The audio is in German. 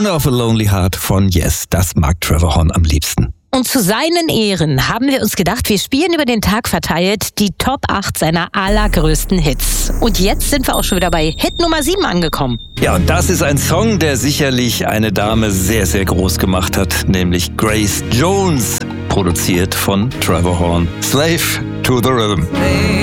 Owner of a Lonely Heart von Yes. Das mag Trevor Horn am liebsten. Und zu seinen Ehren haben wir uns gedacht, wir spielen über den Tag verteilt die Top 8 seiner allergrößten Hits. Und jetzt sind wir auch schon wieder bei Hit Nummer 7 angekommen. Ja, und das ist ein Song, der sicherlich eine Dame sehr, sehr groß gemacht hat, nämlich Grace Jones, produziert von Trevor Horn. Slave to the Rhythm.